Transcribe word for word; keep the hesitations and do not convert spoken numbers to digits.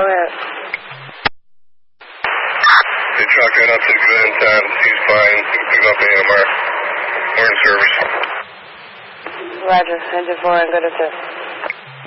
ahead. They truck right up to the good in time. He's fine. You can pick up A M R. We're in service. Roger. Engine four and good assist.